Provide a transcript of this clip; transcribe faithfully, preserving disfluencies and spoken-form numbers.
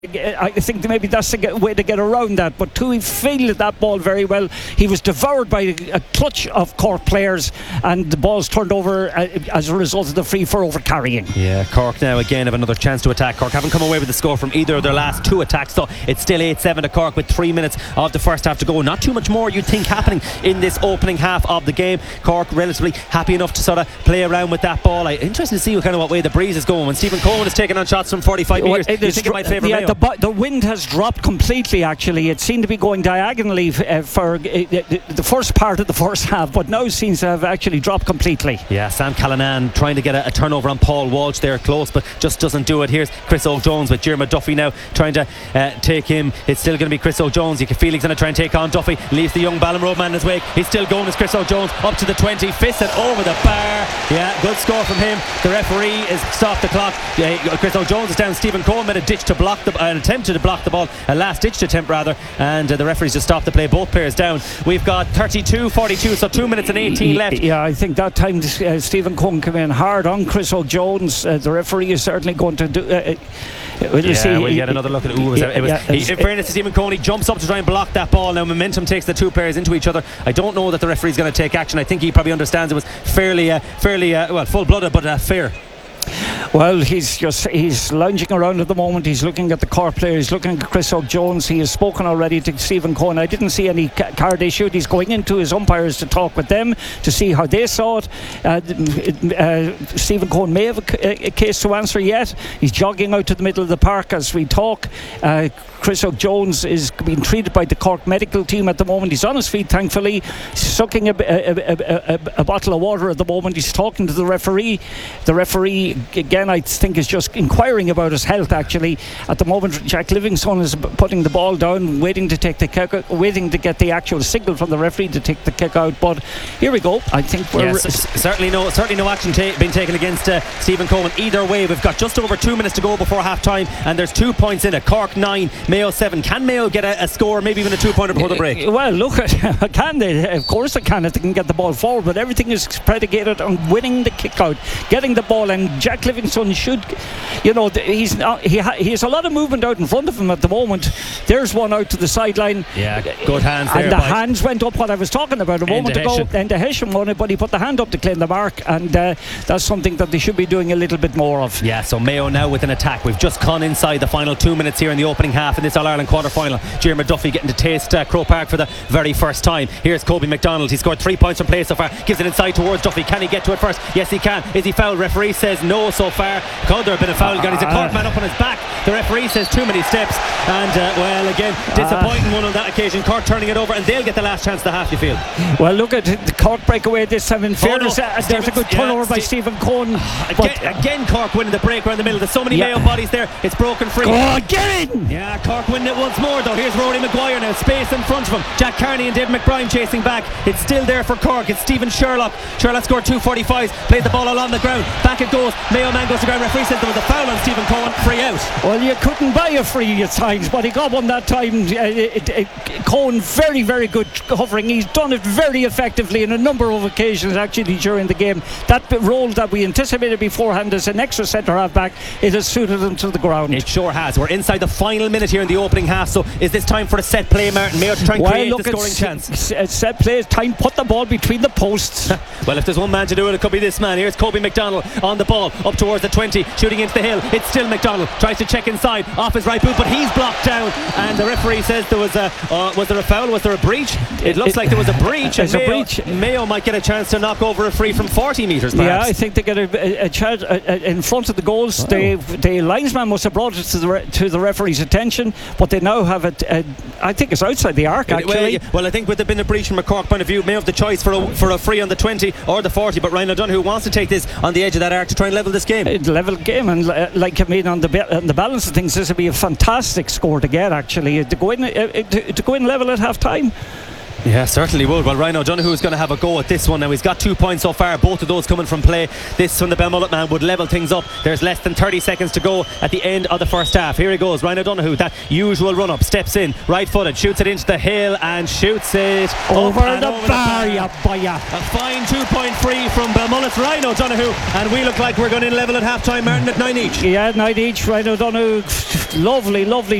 I think maybe that's the way to get around that, but Tui fielded that ball very well. He was devoured by a clutch of Cork players, and the ball's turned over uh, as a result of the free for over carrying. Yeah, Cork now again have another chance to attack. Cork haven't come away with the score from either of their last two attacks, so it's still eight seven to Cork with three minutes of the first half to go. Not too much more you'd think happening in this opening half of the game. Cork relatively happy enough to sort of play around with that ball. I, interesting to see what kind of what way the breeze is going when Stephen Cohen is taking on shots from forty-five metres. Well, you think it might favour yeah, Mayo? The, the wind has dropped completely, actually. It seemed to be going diagonally uh, for uh, the first part of the first half, but now it seems to have actually dropped completely. Yeah, Sam Callanan trying to get a, a turnover on Paul Walsh there close, but just doesn't do it. Here's Chris O'Jones with Jeremy Duffy now trying to uh, take him. It's still going to be Chris O'Jones. You can feel he's going to try and take on Duffy. Leaves the young Ballinrobe man in his wake. He's still going as Chris O'Jones up to the twenty. Fists it over the bar. Yeah, good score from him. The referee has stopped the clock. Yeah, Chris O'Jones is down. Stephen Cohen made a ditch to block the, an attempt to block the ball, a last ditch attempt rather, and uh, the referees just stopped the play. Both players down. We've got thirty-two forty-two, so two minutes and eighteen left. Yeah, I think that time uh, Stephen Cohen came in hard on Chris O'Jones. Uh, the referee is certainly going to do. Uh, We'll yeah, see. we'll get another look at it. Ooh, it was, it was, yeah, he, in fairness to Stephen Cohen, he jumps up to try and block that ball. Now momentum takes the two players into each other. I don't know that the referee's going to take action. I think he probably understands it was fairly uh, fairly uh, well full-blooded, but uh, fair. Well, he's just he's lounging around at the moment. He's looking at the Cork player. He's looking at Chris O'Jones. He has spoken already to Stephen Cohen. I didn't see any ca- card issued. He's going into his umpires to talk with them to see how they saw it. Uh, uh, Stephen Cohen may have a, a case to answer yet. He's jogging out to the middle of the park as we talk. Uh, Chris O'Jones is being treated by the Cork medical team at the moment. He's on his feet, thankfully. He's sucking a, a, a, a, a bottle of water at the moment. He's talking to the referee. The referee, again, I think is just inquiring about his health, actually. At the moment, Jack Livingstone is putting the ball down, waiting to take the kick out, waiting to get the actual signal from the referee to take the kick out. But here we go. I think we're... Yes, r- certainly no certainly no action ta- being taken against uh, Stephen Cohen. Either way, we've got just over two minutes to go before half-time, and there's two points in it. Cork nine, Mayo seven. Can Mayo get a, a score, maybe even a two-pointer before the break? Well, look, can they? Of course they can if they can get the ball forward, but everything is predicated on winning the kick out, getting the ball, and Jack Livingstone should, you know, he's not, he, ha, he has a lot of movement out in front of him at the moment. There's one out to the sideline. Yeah, good hands there. And the hands went up, what I was talking about a moment Enda ago. Hessian. And the Hessian won it, but he put the hand up to claim the mark, and uh, that's something that they should be doing a little bit more of. Yeah, so Mayo now with an attack. We've just gone inside the final two minutes here in the opening half in this All-Ireland quarter-final. Jeremy Duffy getting to taste uh, Croke Park for the very first time. Here's Kobe McDonald. He scored three points from play so far. Gives it inside towards Duffy. Can he get to it first? Yes, he can. Is he fouled? Referee says no so far. Could there have been a foul? He's a Cork man up on his back. The referee says too many steps. And, uh, well, again, disappointing one on that occasion. Cork turning it over, and they'll get the last chance of the half, you feel? Well, look at the Cork breakaway this time. In fairness, oh, no. uh, there's a good turnover yeah, by St- Stephen Cohen. Again, again, Cork winning the break around the middle. There's so many yeah. Mayo bodies there. It's broken free. Go on, get in! Yeah, Cork winning it once more, though. Here's Rory Maguire now. Space in front of him. Jack Carney and David McBride chasing back. It's still there for Cork. It's Stephen Sherlock. Sherlock scored two forty-fives. Played the ball along the ground. Back it goes. Mayo man goes to ground. Referee says there was a foul on Stephen Cohen. Free out. Well, you couldn't buy a free at times, but he got one that time. Uh, it, it, Cohen, very, very good covering. He's done it very effectively in a number of occasions, actually, during the game. That role that we anticipated beforehand as an extra centre half back, it has suited him to the ground. It sure has. We're inside the final minute here in the opening half, so is this time for a set play, Martin Mayo, to try and well, create look, the scoring s- chance? S- set play, time, put the ball between the posts. Well, if there's one man to do it, it could be this man. Here's Kobe McDonald on the ball, up towards the twenty, shooting into the hill. It's still McDonald, tries to check inside, off his right boot, but he's blocked down, and the referee says there was a uh, was there a foul, was there a breach? It looks it, like there was a breach, and Mayo, a breach. Mayo might get a chance to knock over a free from forty metres perhaps. Yeah, I think they get a, a, a chance in front of the goals. Wow. They, the linesman must have brought it to the re- to the referee's attention, but they now have it. Uh, I think it's outside the arc, actually. Well, yeah, well, I think with there been a breach from a Cork point of view, may have the choice for a, for a free on the twenty or the forty, but Ryan O'Donoghue wants to take this on the edge of that arc to try and level this game. Uh, level game, and uh, like I mean, on the ba- on the balance of things, this would be a fantastic score to get, actually, uh, to go in uh, to, to go in level at half time. Yeah, certainly would. Well, Ryan O'Donoghue is going to have a go at this one now. He's got two points so far, both of those coming from play. This from the Belmullet man would level things up. There's less than thirty seconds to go at the end of the first half. Here he goes, Ryan O'Donoghue, that usual run up, steps in, right footed, shoots it into the hill and shoots it over up the over bar, the ya boya. A fine two point free from Belmullet's Ryan O'Donoghue, and we look like we're going in level at half time, Martin, at nine each. Yeah, nine each. Ryan O'Donoghue, lovely, lovely